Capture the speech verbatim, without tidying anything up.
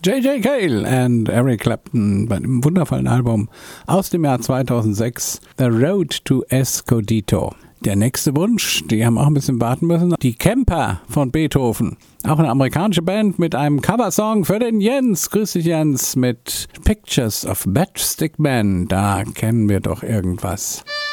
J J. Cale and Eric Clapton bei dem wundervollen Album aus dem Jahr zweitausendsechs, The Road to Escondido. Der nächste Wunsch, die haben auch ein bisschen warten müssen, die Camper von Beethoven. Auch eine amerikanische Band mit einem Coversong für den Jens. Grüß dich, Jens, mit Pictures of Matchstick Men. Da kennen wir doch irgendwas.